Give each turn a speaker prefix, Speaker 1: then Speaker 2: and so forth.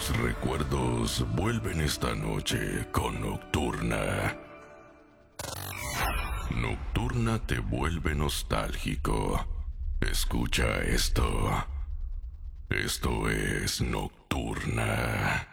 Speaker 1: Los recuerdos vuelven esta noche con Nocturna. Nocturna te vuelve nostálgico. Escucha esto. Esto es Nocturna.